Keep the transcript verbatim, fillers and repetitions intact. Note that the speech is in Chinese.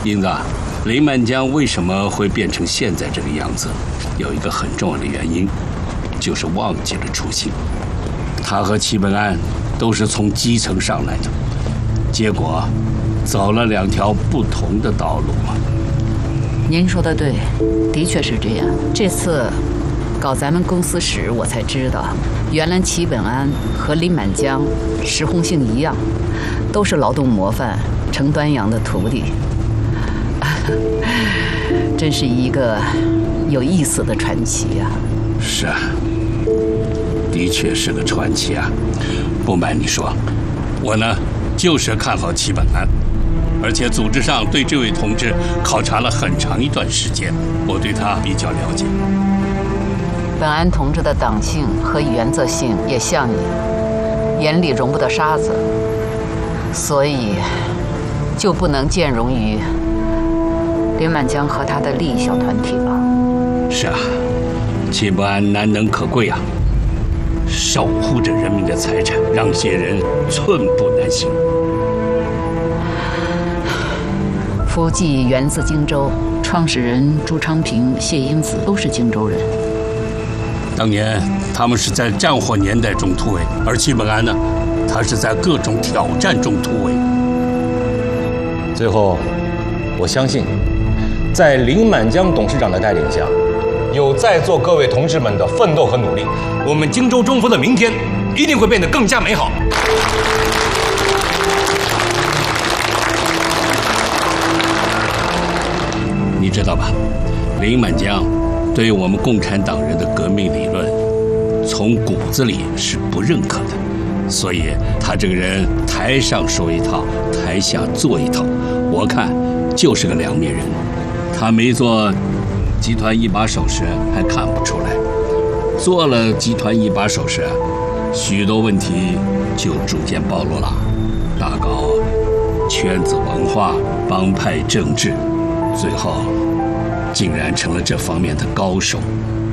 英子，林满江为什么会变成现在这个样子？有一个很重要的原因，就是忘记了初心。他和戚本安都是从基层上来的，结果走了两条不同的道路嘛。 您说的对，的确是这样。这次搞咱们公司时，我才知道，原来戚本安和林满江石红杏一样，都是劳动模范程端阳的徒弟。真是一个有意思的传奇啊！ 是啊，的确是个传奇啊。不瞒你说，我呢就是看好戚本安，而且组织上对这位同志考察了很长一段时间，我对他比较了解。 本安同志的党性和原则性也像你，眼里容不得沙子，所以就不能兼容于林满江和他的利益小团体了。 是啊，戚本安难能可贵啊，守护着人民的财产，让些人寸步难行。 福记源自荆州，创始人朱昌平、谢英子都是荆州人。 当年他们是在战火年代中突围，而戚本安呢，他是在各种挑战中突围。 最后，我相信，在林满江董事长的带领下，有在座各位同志们的奋斗和努力，我们荆州中锋的明天一定会变得更加美好。 你知道吧？林满江对于我们共产党人的革命理论，从骨子里是不认可的，所以他这个人台上说一套，台下做一套，我看就是个两面人。他没做集团一把手时还看不出来，做了集团一把手时，许多问题就逐渐暴露了，大搞圈子文化、帮派政治，最后竟然成了这方面的高手。